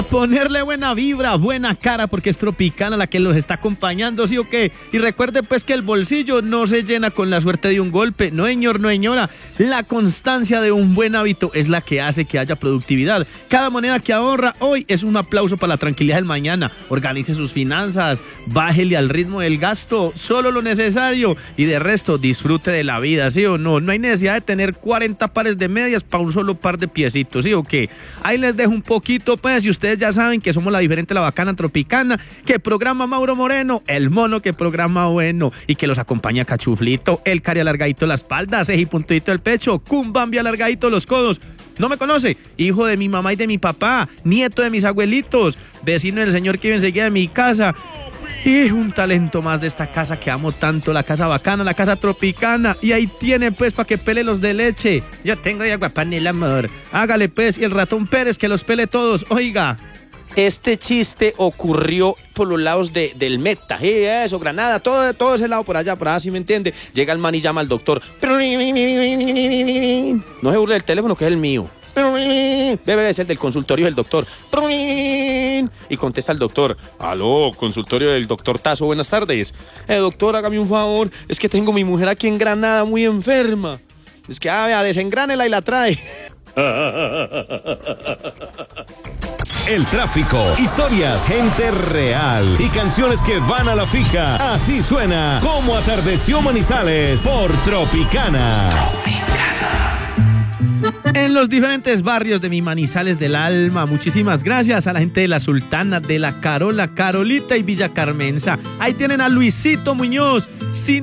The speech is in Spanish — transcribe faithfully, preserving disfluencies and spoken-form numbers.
A ponerle buena vibra, buena cara, porque es Tropicana la que los está acompañando, ¿sí o qué? Y recuerde pues que el bolsillo no se llena con la suerte de un golpe, no señor, no señora. La constancia de un buen hábito es la que hace que haya productividad. Cada moneda que ahorra hoy es un aplauso para la tranquilidad del mañana. Organice sus finanzas, bájele al ritmo del gasto, solo lo necesario y de resto disfrute de la vida, ¿sí o no? No hay necesidad de tener cuarenta pares de medias para un solo par de piecitos, ¿sí o qué? Ahí les dejo un poquito, pues, y ustedes ya saben que somos la diferente, la bacana Tropicana, que programa Mauro Moreno, el mono que programa bueno, y que los acompaña Cachuflito, el cari alargadito la espalda, ceji puntito el pecho, cumbambi alargadito los codos. ¿No me conoce? Hijo de mi mamá y de mi papá, nieto de mis abuelitos, vecino del señor que vive enseguida de mi casa. Y un talento más de esta casa que amo tanto, la casa bacana, la casa Tropicana. Y ahí tiene pues para que pele los de leche. Yo tengo de aguapanela, amor. Hágale pues, y el ratón Pérez que los pele todos. Oiga, este chiste ocurrió por los lados de, del Meta, sí, eso, Granada, todo, todo ese lado por allá, por allá, ¿sí me entiende? Llega el man y llama al doctor. No se burle del teléfono, que es el mío. Debe de ser del consultorio del doctor. Y contesta el doctor: aló, consultorio del doctor Tazo, buenas tardes. Eh, doctor, hágame un favor, es que tengo mi mujer aquí en Granada muy enferma. Es que, ah, vea, desengránela y la trae. El tráfico, historias, gente real y canciones que van a la fija. Así suena Como Atardeció Manizales por Tropicana. En los diferentes barrios de mi Manizales del alma, muchísimas gracias a la gente de La Sultana, de La Carola, Carolita y Villa Carmenza. Ahí tienen a Luisito Muñoz. Si